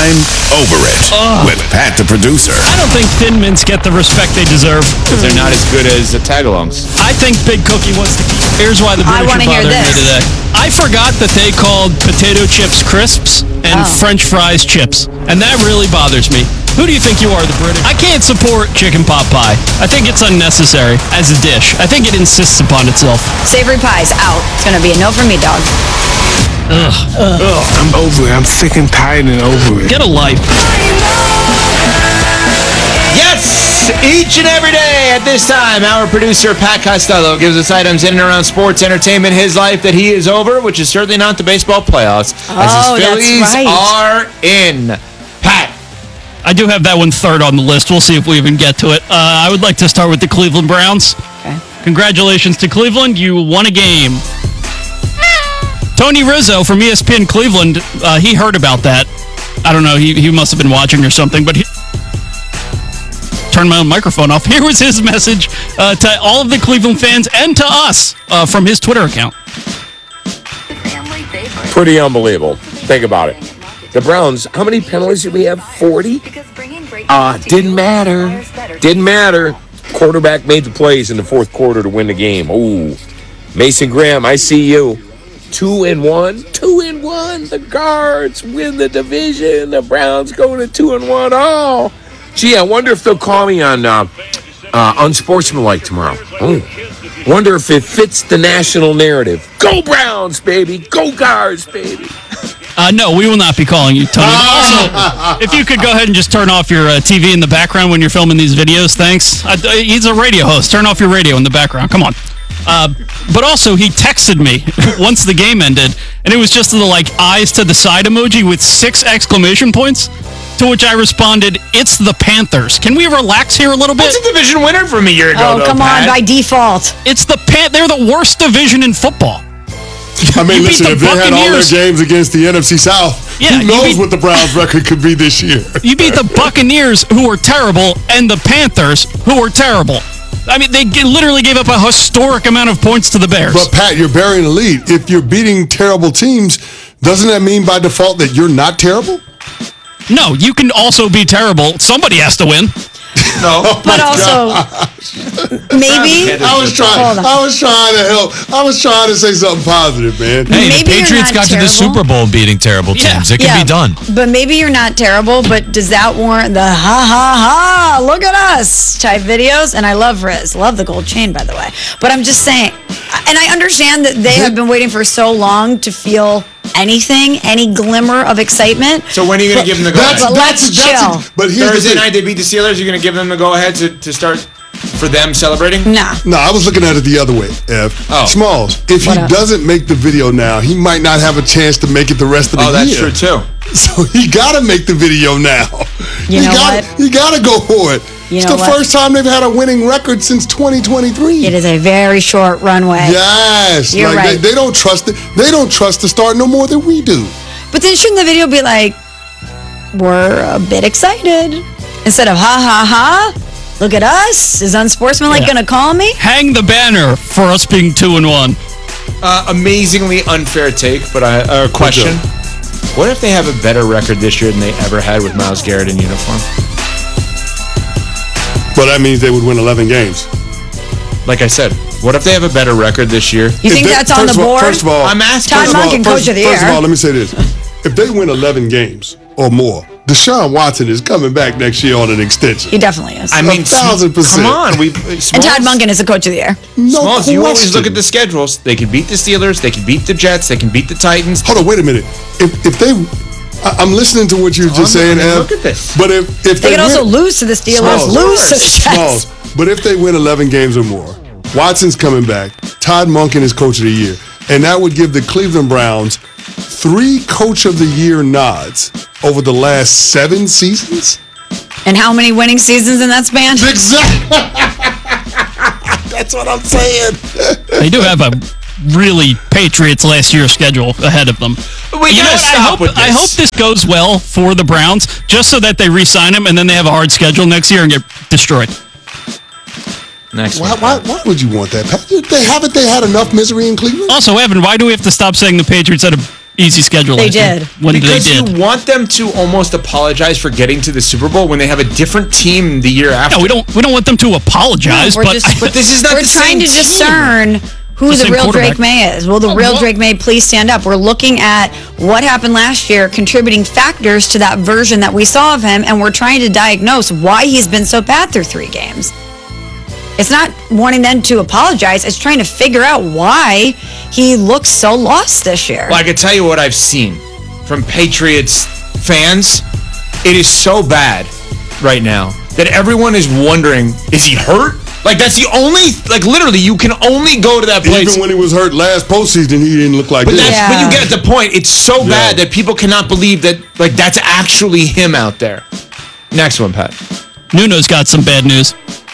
I'm over it with Pat the producer. I don't think Thin Mints get the respect they deserve. Because they're not as good as the Tagalongs. I think Big Cookie wants to keep. Here's why the British are bothering me today. I forgot that they called potato chips crisps and French fries chips. And that really bothers me. Who do you think you are, the British? I can't support chicken pot pie. I think it's unnecessary as a dish. I think it insists upon itself. Savory pie's out. It's going to be a no for me, dog. I'm over it. I'm sick and tired and over it. Get a life. Yes! Each and every day at this time, our producer, Pat Costello, gives us items in and around sports, entertainment, his life that he is over, which is certainly not the baseball playoffs, as his Phillies are in. Pat. I do have that one third on the list. We'll see if we even get to it. I would like to start with the Cleveland Browns. Okay. Congratulations to Cleveland. You won a game. Tony Rizzo from ESPN Cleveland, he heard about that. I don't know. He must have been watching or something, but he turned my own microphone off. Here was his message to all of the Cleveland fans and to us from his Twitter account. Pretty unbelievable. Think about it. The Browns, how many penalties did we have? 40? Didn't matter. Didn't matter. Quarterback made the plays in the fourth quarter to win the game. Ooh. Mason Graham, I see you. 2-1. 2-1. The Guards win the division. The Browns go to 2-1. Oh. Gee, I wonder if they'll call me on unsportsmanlike tomorrow. Wonder if it fits the national narrative. Go Browns, baby. Go Guards, baby. No, we will not be calling you, Tony. Also, if you could go ahead and just turn off your TV in the background when you're filming these videos, thanks. He's a radio host. Turn off your radio in the background. Come on. But also, he texted me once the game ended, and it was just the eyes to the side emoji with 6 exclamation points, to which I responded, "It's the Panthers. Can we relax here a little bit?" That's a division winner from a year ago, come on, by default. It's the They're the worst division in football. I mean, You listen, beat if the they had all their Buccaneers. games against the NFC South, Yeah, who you knows beat- what the Browns' record could be this year? You beat the Buccaneers, who were terrible, and the Panthers, who were terrible. I mean, they literally gave up a historic amount of points to the Bears. But, Pat, you're burying the lead. If you're beating terrible teams, doesn't that mean by default that you're not terrible? No, you can also be terrible. Somebody has to win. No. But also, maybe. I was trying to help. I was trying to say something positive, man. Hey, Maybe the you're Patriots not got to the terrible. Super Bowl beating terrible teams. It can be done. But maybe you're not terrible, but does that warrant the ha, look at us type videos? And I love Riz. Love the gold chain, by the way. But I'm just saying, and I understand that they have been waiting for so long to feel anything, any glimmer of excitement. So when are you going to give them the go-ahead? But let's chill. But here's the Thursday thing. night they beat the Steelers. You're going to give them the go-ahead to start for them celebrating? Nah. No, I was looking at it the other way, Ev. Oh. Smalls, if What he up? doesn't make the video now, he might not have a chance to make it the rest of the year. Oh, that's true, too. So he got to make the video now. You know what? He got to go for it. You It's know the what? first time they've had a winning record since 2023. It is a very short runway. Yes. You're right. They don't trust it. They don't trust the start no more than we do. But then shouldn't the video be like, we're a bit excited? Instead of ha, look at us. Is unsportsmanlike going to call me? Hang the banner for us being 2-1. Amazingly unfair take, but a question. What if they have a better record this year than they ever had with Myles Garrett in uniform? Well, that means they would win 11 games. Like I said, what if they have a better record this year? You think that's on the board? First of all, I'm asking. Todd Monken, coach of the year. First of all, let me say this. If they win 11 games or more, Deshaun Watson is coming back next year on an extension. He definitely is. I mean, 1,000%. come on. And Todd Monken is the coach of the year. No Smalls, you always question. look at the schedules. They can beat the Steelers. They can beat the Jets. They can beat the Titans. Hold on, wait a minute. If they, I'm listening to what you're just saying, Ev. Look at this. But if They they could also win, lose to the Steelers, Smalls. lose to the Jets. Smalls. But if they win 11 games or more, Watson's coming back. Todd Monken is coach of the year, and that would give the Cleveland Browns 3 coach of the year nods over the last 7 seasons. And how many winning seasons in that span? Exactly. That's what I'm saying. They do have a really Patriots last year schedule ahead of them. We You know gotta what? stop with this. I hope this goes well for the Browns, just so that they re-sign him and then they have a hard schedule next year and get destroyed. Next Why, one. why would you want that, Pat? They haven't they had enough misery in Cleveland? Also, Evan, why do we have to stop saying the Patriots had a easy schedule. They did. Because you want them to almost apologize for getting to the Super Bowl when they have a different team the year after. Yeah, we don't want them to apologize, but this is not the same We're trying to discern who the real Drake May is. Will the real Drake May please stand up? We're looking at what happened last year, contributing factors to that version that we saw of him, and we're trying to diagnose why he's been so bad through 3 games. It's not wanting them to apologize. It's trying to figure out why he looks so lost this year. Well, I can tell you what I've seen from Patriots fans. It is so bad right now that everyone is wondering, is he hurt? Like, that's the only, like, literally, you can only go to that place. Even when he was hurt last postseason, he didn't look like this. Yeah. But you get the point. It's so bad that people cannot believe that, like, that's actually him out there. Next one, Pat. Nuno's got some bad news.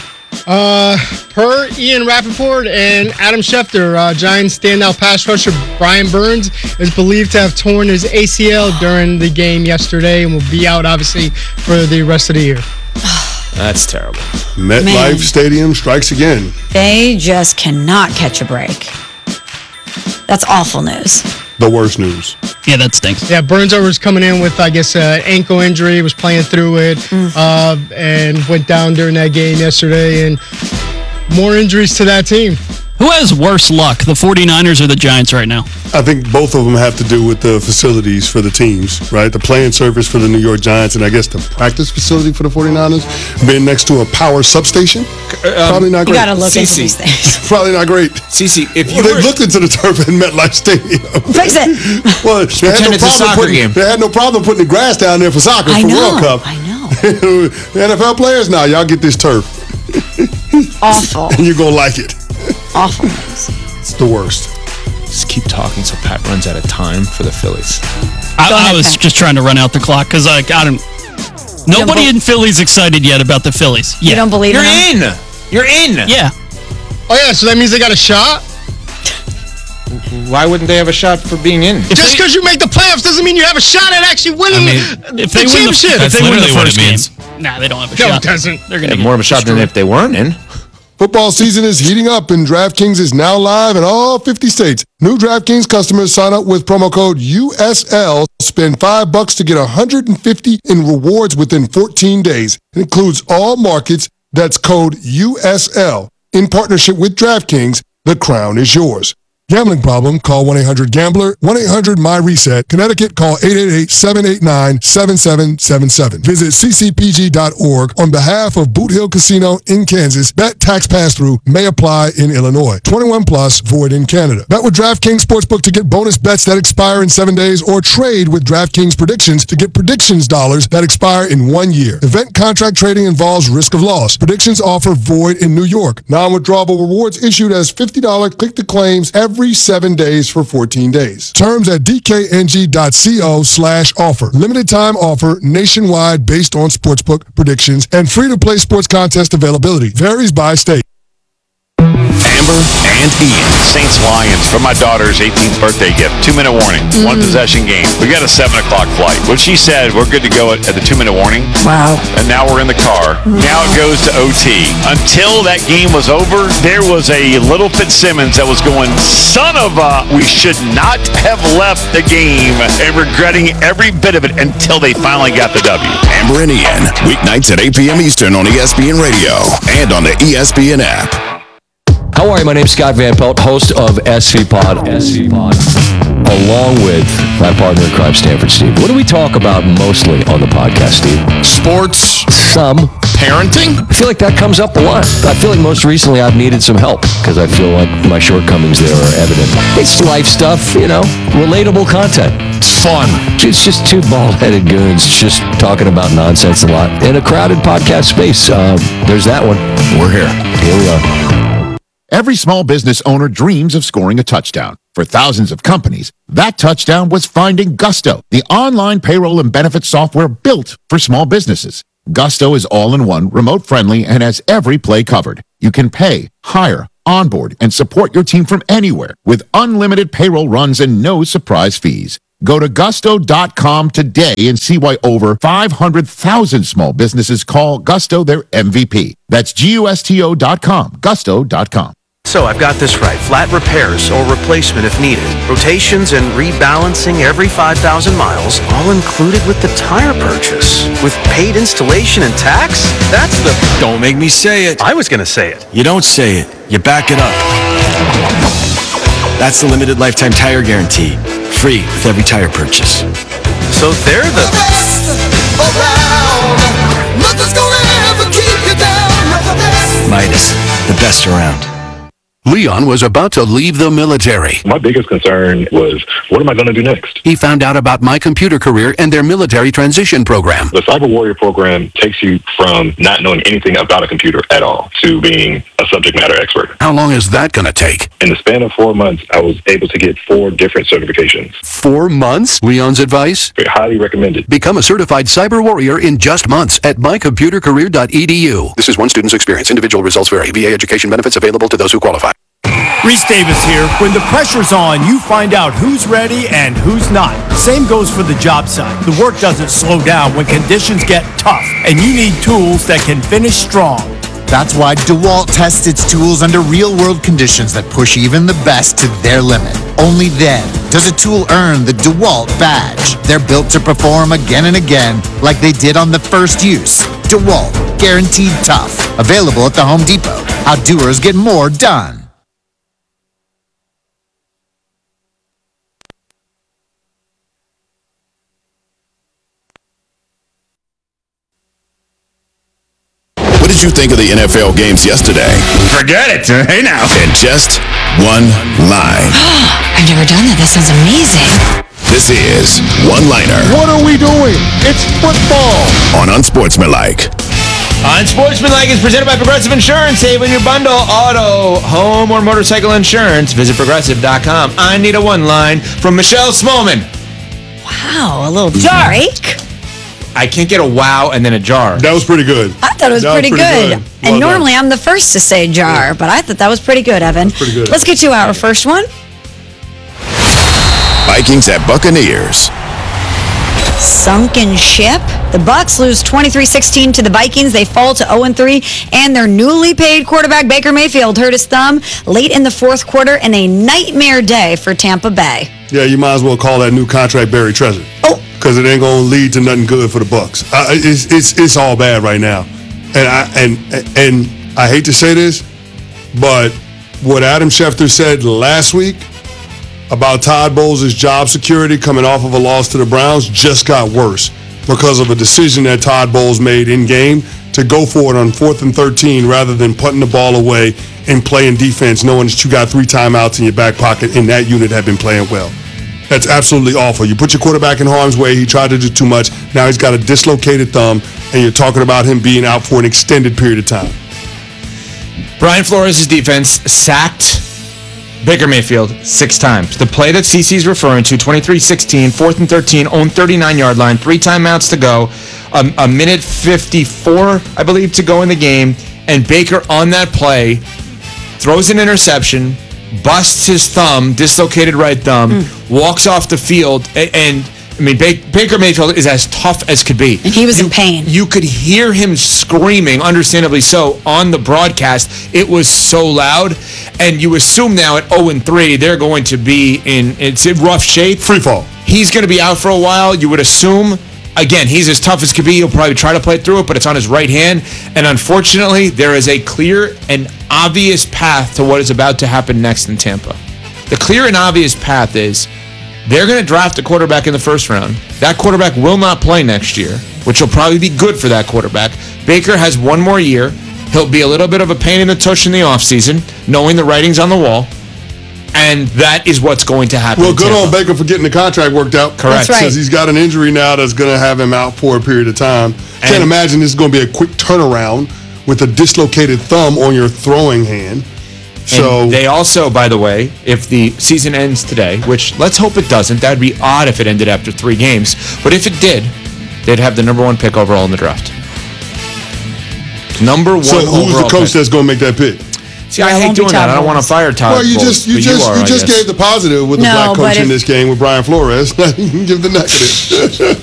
Per Ian Rappaport and Adam Schefter, Giants standout pass rusher Brian Burns is believed to have torn his ACL during the game yesterday and will be out, obviously, for the rest of the year. That's terrible. MetLife Stadium strikes again. They just cannot catch a break. That's awful news. The worst news. Yeah, that stinks. Yeah, Burns was coming in with, I guess, an ankle injury, was playing through it, and went down during that game yesterday, and more injuries to that team. Who has worse luck, the 49ers or the Giants right now? I think both of them have to do with the facilities for the teams, right? The playing surface for the New York Giants and I guess the practice facility for the 49ers being next to a power substation. Probably not great. You got to look into these things. Probably not great. Cece, if you they looked into the turf in MetLife Stadium. Fix it. Well, they had no problem putting the grass down there for soccer for World Cup. I know. The NFL players, now y'all get this turf. Awful. And you're going to like it. Awful. It's the worst. Just keep talking so Pat runs out of time for the Phillies. I was just trying to run out the clock because I don't. Nobody in Philly's excited yet about the Phillies. You don't believe You're in. You're in. Yeah. Oh, yeah, so that means they got a shot? Why wouldn't they have a shot for being in? Just because you make the playoffs doesn't mean you have a shot at actually winning if the championship. If they win the first game, they don't have a shot. No, it doesn't. They're going to have more of a shot than if they weren't in. Football season is heating up and DraftKings is now live in all 50 states. New DraftKings customers sign up with promo code USL, spend $5 to get $150 in rewards within 14 days. It includes all markets. That's code USL. In partnership with DraftKings, the crown is yours. Gambling problem? Call 1-800-GAMBLER. 1-800-MY-RESET. Connecticut, call 888-789-7777. Visit ccpg.org on behalf of Boot Hill Casino in Kansas. Bet tax pass-through may apply in Illinois. 21 plus, void in Canada. Bet with DraftKings Sportsbook to get bonus bets that expire in 7 days or trade with DraftKings Predictions to get predictions dollars that expire in 1 year. Event contract trading involves risk of loss. Predictions offer void in New York. Non-withdrawable rewards issued as $50 click-to-claims every 7 days for 14 days. Terms at dkng.co/offer. Limited time offer nationwide based on sportsbook predictions and free-to-play sports contest availability. Varies by state. Amber and Ian. Saints-Lions for my daughter's 18th birthday gift. 2-minute warning. One possession game. We got a 7 o'clock flight. When she said we're good to go at the 2-minute warning. Wow. And now we're in the car. Now it goes to OT. Until that game was over, there was a little Fitzsimmons that was going, son of a, we should not have left the game, and regretting every bit of it until they finally got the W. Amber and Ian. Weeknights at 8 p.m. Eastern on ESPN Radio and on the ESPN app. How are you? My name's Scott Van Pelt, host of SV Pod. Along with my partner in crime, Stanford Steve. What do we talk about mostly on the podcast, Steve? Sports. Some. Parenting? I feel like that comes up a lot. I feel like most recently I've needed some help because I feel like my shortcomings there are evident. It's life stuff, relatable content. Fun. It's just two bald-headed goons just talking about nonsense a lot in a crowded podcast space. There's that one. We're here. Here we are. Every small business owner dreams of scoring a touchdown. For thousands of companies, that touchdown was finding Gusto, the online payroll and benefits software built for small businesses. Gusto is all-in-one, remote-friendly, and has every play covered. You can pay, hire, onboard, and support your team from anywhere with unlimited payroll runs and no surprise fees. Go to gusto.com today and see why over 500,000 small businesses call Gusto their MVP. That's gusto.com, gusto.com. So I've got this right. Flat repairs or replacement if needed. Rotations and rebalancing every 5,000 miles, all included with the tire purchase. With paid installation and tax? That's the... Don't make me say it. I was going to say it. You don't say it. You back it up. That's the limited lifetime tire guarantee. Free with every tire purchase. So they're the best around. Nothing's gonna ever keep you down. Midas, the best around. Leon was about to leave the military. My biggest concern was, what am I going to do next? He found out about My Computer Career and their military transition program. The Cyber Warrior program takes you from not knowing anything about a computer at all to being a subject matter expert. How long is that going to take? In the span of 4 months, I was able to get 4 different certifications. 4 months? Leon's advice? Highly recommended. Become a certified cyber warrior in just months at mycomputercareer.edu. This is one student's experience. Individual results vary. VA education benefits available to those who qualify. Reese Davis here. When the pressure's on, you find out who's ready and who's not. Same goes for the job site. The work doesn't slow down when conditions get tough, and you need tools that can finish strong. That's why DeWalt tests its tools under real-world conditions that push even the best to their limit. Only then does a tool earn the DeWalt badge. They're built to perform again and again like they did on the first use. DeWalt, guaranteed tough. Available at the Home Depot. How doers get more done. What did you think of the NFL games yesterday? Forget it. Hey now. In just one line. I've never done that. That sounds amazing. This is One Liner. What are we doing? It's football. On Unsportsmanlike. Unsportsmanlike is presented by Progressive Insurance. Save on your bundle, auto, home, or motorcycle insurance. Visit Progressive.com. I need a one line from Michelle Smallman. Wow, a little Jar. break. I can't get a wow and then a jar. That was pretty good. I thought it was pretty good. And normally I'm the first to say jar, but I thought that was pretty good, Evan. Pretty good. Let's get to our first one. Vikings at Buccaneers. Sunken ship. The Bucs lose 23-16 to the Vikings. They fall to 0-3, and their newly paid quarterback Baker Mayfield hurt his thumb late in the fourth quarter in a nightmare day for Tampa Bay. Yeah, you might as well call that new contract Barry Treasure. Oh. Because it ain't going to lead to nothing good for the Bucs. It's all bad right now. And I hate to say this, but what Adam Schefter said last week about Todd Bowles' job security coming off of a loss to the Browns just got worse because of a decision that Todd Bowles made in game to go for it on 4th and 13 rather than putting the ball away and playing defense, knowing that you got 3 timeouts in your back pocket and that unit had been playing well. That's absolutely awful. You put your quarterback in harm's way. He tried to do too much. Now he's got a dislocated thumb, and you're talking about him being out for an extended period of time. Brian Flores' defense sacked Baker Mayfield 6 times. The play that CC's referring to, 23-16, 4th and 13, own 39-yard line, 3 timeouts to go, a minute 54, I believe, to go in the game, and Baker on that play throws an interception, busts his thumb, dislocated right thumb, walks off the field, and I mean, Baker Mayfield is as tough as could be. And he was in pain. You could hear him screaming, understandably so, on the broadcast. It was so loud, and you assume now at 0-3, they're going to be in rough shape. Free fall. He's going to be out for a while, you would assume. Again, he's as tough as could be. He'll probably try to play through it, but it's on his right hand. And unfortunately, there is a clear and obvious path to what is about to happen next in Tampa. The clear and obvious path is they're going to draft a quarterback in the first round. That quarterback will not play next year, which will probably be good for that quarterback. Baker has 1 more year. He'll be a little bit of a pain in the tush in the offseason, knowing the writing's on the wall. And that is what's going to happen. Well, good on Baker for getting the contract worked out. Correct. That's right. Because he's got an injury now that's going to have him out for a period of time. Can't imagine this is going to be a quick turnaround with a dislocated thumb on your throwing hand. So and they also, by the way, if the season ends today, which let's hope it doesn't. That'd be odd if it ended after 3 games. But if it did, they'd have the number 1 pick overall in the draft. Number 1 overall. So who's the coach that's going to make that pick? See, I hate doing that. I don't want to fire Todd. Well, you just gave the positive with the black coach in this game with Brian Flores. You can give the negative.